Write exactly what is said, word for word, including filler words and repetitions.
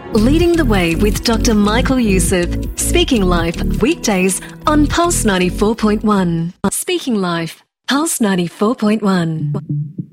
Leading the Way with Doctor Michael Youssef. Speaking Life, weekdays on Pulse ninety-four point one. Speaking Life, Pulse ninety-four point one.